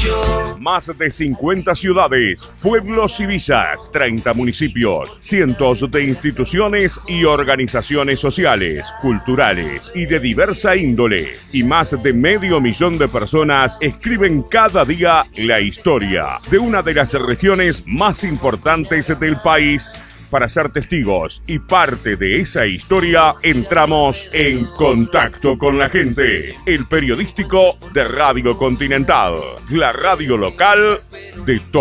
Más de 50 ciudades, pueblos y villas, 30 municipios, cientos de instituciones y organizaciones sociales, culturales y de diversa índole. Y más de 500.000 de personas escriben cada día la historia de una de las regiones más importantes del país. Para ser testigos y parte de esa historia, entramos en Contacto con la Gente, el periodístico de Radio Continental, la radio local de todo.